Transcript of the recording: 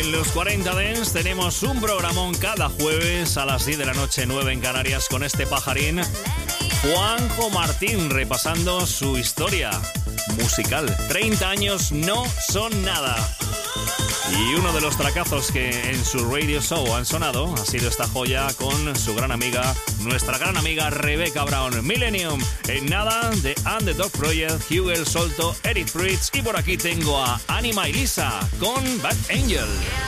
en los 40 Dance tenemos un programón cada jueves a las 10 de la noche, 9 en Canarias, con este pajarín, Juanjo Martín, repasando su historia musical. 30 años no son nada. Y uno de los tracazos que en su radio show han sonado ha sido esta joya con su gran amiga, nuestra gran amiga Rebecca Brown. Millennium, en nada, de Underdog Project, Hugel Solto, Eric Fritz, y por aquí tengo a Anima y Lisa con Bad Angel.